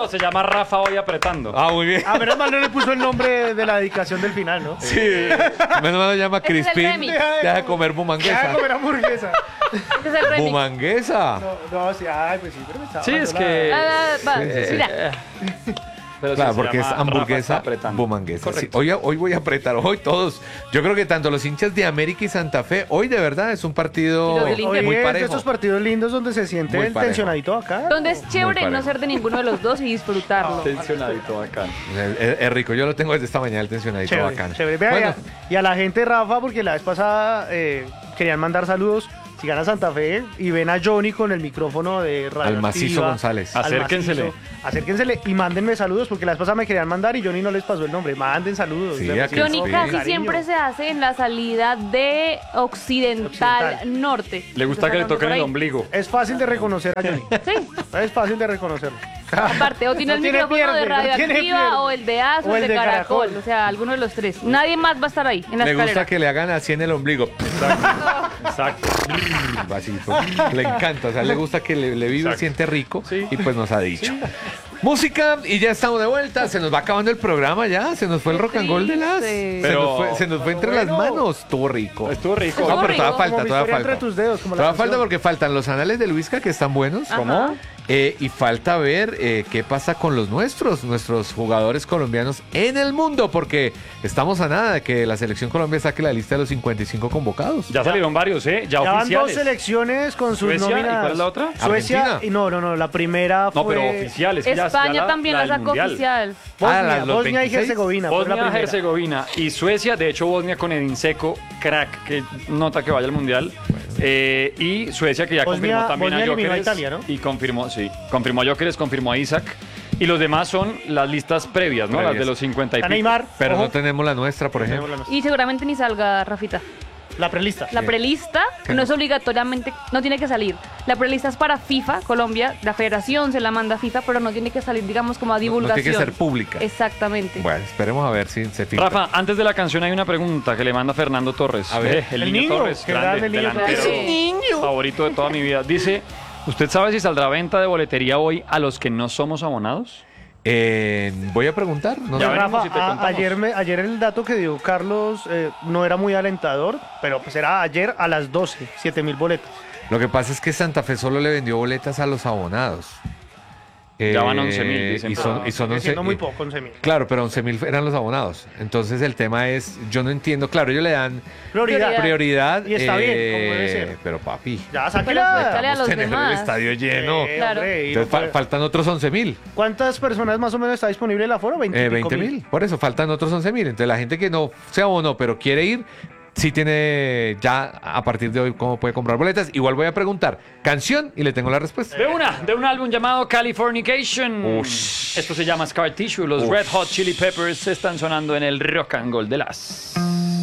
se llama Rafa hoy apretando. Ah, muy bien. Menos mal no le puso el nombre de la dedicación del final, ¿no? Sí. Menos mal lo llama Ese es el Crispín. remix. Deja de comer Deja de bumanguesa. comer hamburguesa. Ese es el remix. Bumanguesa. No, sí, ay, pues sí, pero me estaba Sí, es dando que... Va, Sí, sí, sí. mira. Pero sí Claro, se porque es llama Rafa hamburguesa está apretando. bumanguesa. Sí. Correcto. Hoy voy a apretar, hoy todos. Yo creo que tanto los hinchas de América y Santa Fe, hoy de verdad es un partido Y los del Inter. muy Hoy es de parejo. estos partidos lindos donde se siente Muy el parejo. tensionadito acá. Donde es chévere parejo. no ser de ninguno de los dos y disfrutarlo. Tensionadito bacán. Es rico, yo lo tengo desde esta mañana el tensionadito Chévere, bacano. chévere. Vea, Bueno, y a la gente, Rafa, porque la vez pasada querían mandar saludos. Si gana Santa Fe y ven a Johnny con el micrófono de Radio Al Macizo Activa, González. al Acérquensele. Macizo, acérquensele y mándenme saludos porque la vez pasada me querían mandar y Johnny no les pasó el nombre. Manden saludos. Sí, de a que recién, Johnny sí. casi cariño. siempre se hace en la salida de occidental, Occidental. norte. Le gusta que le Empezando toquen por el ahí. ombligo. Es fácil de reconocer a Johnny. Sí, Es fácil de reconocerlo. aparte, o tiene No el tiene micrófono pierde, de no tiene Radioactiva pierde. o el de AS o el de Caracol. O sea, alguno de los tres. Nadie más va a estar ahí en la le gusta escalera. que le hagan así en el ombligo. Exacto. Vasito. Le encanta, o sea, le gusta que le vive, Exacto. siente rico Sí. y pues nos ha dicho. Música y ya estamos de vuelta, se nos va acabando el programa ya, se nos fue el rock and roll de las. triste. Pero- Se nos fue entre las manos, estuvo rico. Estuvo rico. No, Estuvo pero todavía rico. falta, Como mi todavía historia entre falta. tus dedos, como la Todavía falta canción. porque faltan los anales de Luisca que están buenos. Ajá. Y falta ver qué pasa con los nuestros jugadores colombianos en el mundo, porque estamos a nada de que la selección Colombia saque la lista de los 55 convocados. Ya salieron varios, ¿eh? Ya Ya van dos oficiales. selecciones con sus Suecia, nóminas. ¿y cuál es la otra? Suecia Argentina. y no, la primera fue No, pero oficiales. que ya- España ya también la del sacó Mundial. oficial. Bosnia, los Bosnia y 26. Herzegovina. fue la Bosnia, primera. Herzegovina y Suecia, de hecho Bosnia con Edin Dzeko, crack, que nota que vaya al Mundial. Y Suecia que ya Bosnia- confirmó también Bosnia a eliminó a Gyökeres. Italia, ¿no? Y confirmó, sí, confirmó a Gyökeres, confirmó a Isaac. Y los demás son las listas previas, ¿no? Previas. Las de los 50 y Está pico. Neymar. Pero ojo. no tenemos la nuestra, por ejemplo. Y seguramente ni salga, Rafita. La prelista. La prelista Que no no. es obligatoriamente, no tiene que salir. La prelista es para FIFA, Colombia, la federación se la manda a FIFA, pero no tiene que salir, digamos, como a No divulgación. tiene que ser pública. Exactamente. Bueno, esperemos a ver si se filtra. Rafa, antes de la canción hay una pregunta que le manda Fernando Torres. A ver. El El niño niño, Torres, qué grande, grande el niño delantero, Torres. favorito de toda mi vida. Dice, ¿usted sabe si saldrá venta de boletería hoy a los que no somos abonados? Voy a preguntar. No Ya sé. veremos Rafa, si te contamos. ayer el dato que dio Carlos no era muy alentador, pero pues era ayer a las 12, 7.000 boletas. Lo que pasa es que Santa Fe solo le vendió boletas a los abonados. Ya van 11.000, dicen, Y pero son, y son Sigue 11, siendo muy y- poco, 11.000. Claro, pero 11.000 eran los abonados. Entonces el tema es, yo no entiendo, claro, ellos le dan Prioridad. prioridad. Y está bien, como debe ser. Pero papi, Ya, Pero sáquela. suéltale a los tener el demás. estadio lleno. Claro. Hombre, y Entonces no puede- faltan otros 11.000. ¿Cuántas personas más o menos está disponible el aforo? 20.000. Por eso faltan otros 11.000. Entonces la gente que no se abonó, pero quiere ir, sí tiene ya a partir de hoy cómo puede comprar boletas. Igual voy a preguntar canción y le tengo la respuesta. De un álbum llamado Californication. Esto se llama Scar Tissue. Los Red Hot Chili Peppers están sonando en el Rock and Roll de las.